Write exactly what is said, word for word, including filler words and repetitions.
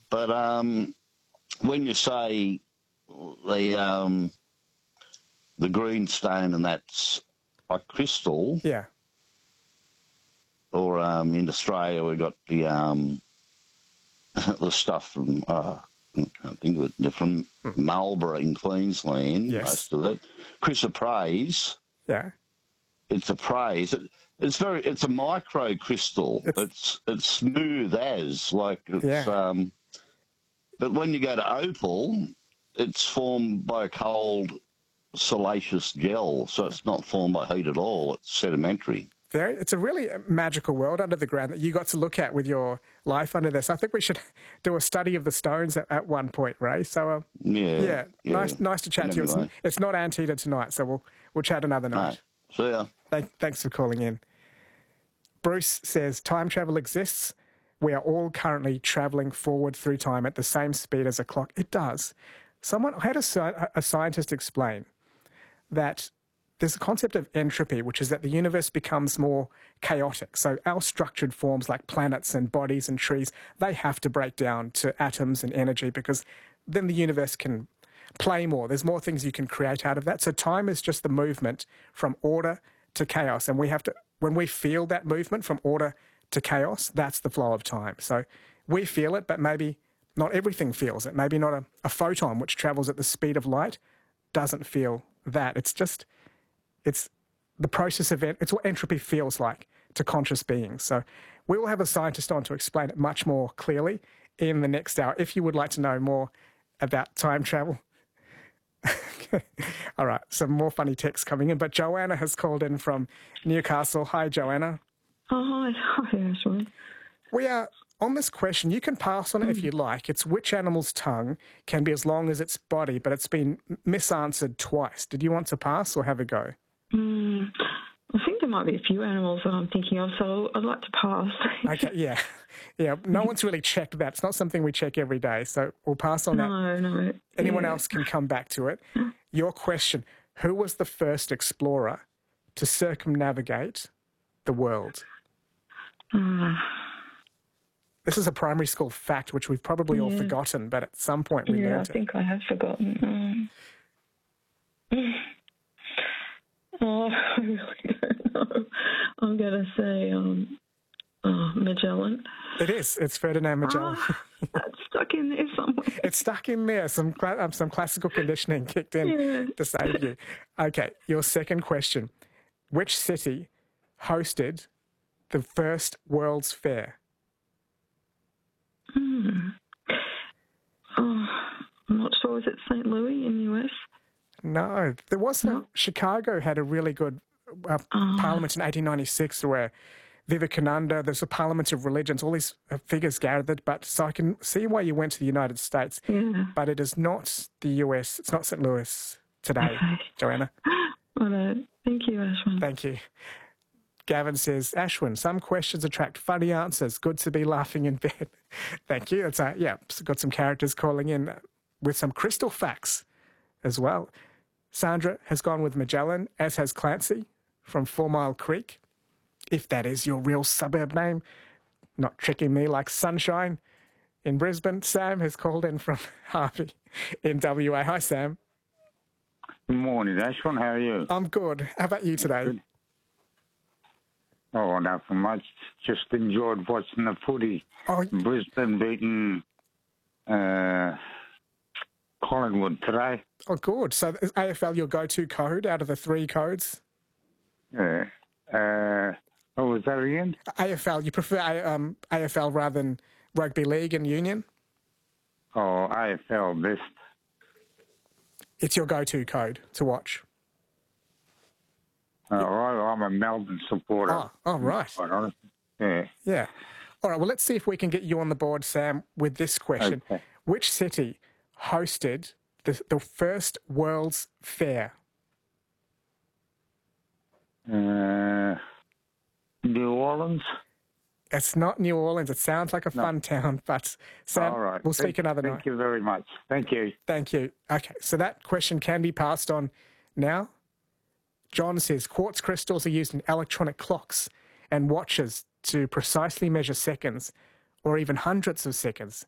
But um, when you say the um, the greenstone and that's like crystal, Yeah. or um, in Australia we've got the um, the stuff from uh, I can't think of it. They're from Marlborough in Queensland, Yes. most of it. Chrysoprase. Yeah. It's a praise. It, it's very. It's a micro crystal. It's- It's it's smooth as like it's. Yeah. Um, but when you go to opal, it's formed by a cold, salacious gel, so it's not formed by heat at all. It's sedimentary. Very, it's a really magical world under the ground that you got to look at with your life under this. I think we should do a study of the stones at, at one point, Ray. So, uh, Yeah, yeah, yeah. nice, nice to chat to you. It's, Anyway. it's not Antietam tonight, so we'll we'll chat another No. night. See ya. Thank, thanks for calling in. Bruce says time travel exists. We are all currently travelling forward through time at the same speed as a clock. It does. Someone I had a, sci- a scientist explain that there's a concept of entropy, which is that the universe becomes more chaotic. So our structured forms like planets and bodies and trees, they have to break down to atoms and energy because then the universe can play more. There's more things you can create out of that. So time is just the movement from order to chaos. And we have to, when we feel that movement from order to chaos, that's the flow of time. So we feel it, but maybe not everything feels it. Maybe not a, a photon, which travels at the speed of light, doesn't feel that. It's just, it's the process of it. It's what entropy feels like to conscious beings. So we will have a scientist on to explain it much more clearly in the next hour. If you would like to know more about time travel. All right, some more funny texts coming in. But Joanna has called in from Newcastle. Hi, Joanna. Oh, hi. Hi, Ashley. We are on this question. You can pass on it if you like. It's which animal's tongue can be as long as its body, but it's been misanswered twice. Did you want to pass or have a go? Mm, I think there might be a few animals that I'm thinking of, so I'd like to pass. Okay, yeah. Yeah, no one's really checked that. It's not something we check every day, so we'll pass on that. No, no. Anyone yeah. else can come back to it. Your question, who was the first explorer to circumnavigate the world? Uh, This is a primary school fact, which we've probably all Yeah. forgotten, but at some point we yeah, I learned it. think I have forgotten. Um, oh, I really don't know. I'm going to say um, oh, Magellan. It is. It's Ferdinand Magellan. Ah, that's stuck in there somewhere. It's stuck in there. Some cla- um, some classical conditioning kicked in Yeah. to save you. Okay, your second question. Which city hosted the first World's Fair? Hmm. Oh, I'm not sure. Is it Saint Louis in the U S? No, there wasn't. No. Chicago had a really good uh, Ah. parliament in eighteen ninety-six where Vivekananda, there's a parliament of religions, all these uh, figures gathered. But so I can see why you went to the United States, Yeah. but it is not the U S. It's not Saint Louis today, Okay. Joanna. Righto. Thank you, Ashwin. Thank you. Gavin says, Ashwin, some questions attract funny answers. Good to be laughing in bed. Thank you. It's uh, yeah, it's got some characters calling in with some crystal facts as well. Sandra has gone with Magellan, as has Clancy from Four Mile Creek, if that is your real suburb name. Not tricking me like Sunshine in Brisbane. Sam has called in from Harvey in W A. Hi, Sam. Good morning, Ashwin. How are you? I'm good. How about you today? Good. Oh, nothing much. Just enjoyed watching the footy. Oh, Brisbane beating uh, Collingwood today. oh, good. So is A F L your go-to code out of the three codes? Yeah. Uh, what was that again? A F L, you prefer um, A F L rather than rugby league and union? Oh, A F L best. It's your go-to code to watch. Uh, I, I'm a Melbourne supporter. Oh, oh, right. Quite honest. Yeah. Yeah. All right, well, let's see if we can get you on the board, Sam, with this question. Okay. Which city hosted the, the first World's Fair? Uh, New Orleans. It's not New Orleans. It sounds like a fun town, but Sam, All right. we'll speak thank, another thank night. you very much. Thank you. Thank you. Okay, so that question can be passed on now. John says quartz crystals are used in electronic clocks and watches to precisely measure seconds or even hundredths of seconds.